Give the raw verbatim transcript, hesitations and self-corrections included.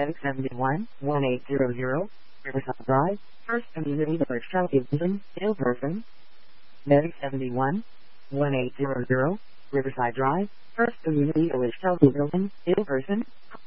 Medic seventy-one, eighteen hundred, Riverside Drive, First Community Village, Chelsea Building, ill person. Medic seventy-one, eighteen hundred, Riverside Drive, First Community Village, Chelsea Building, ill person.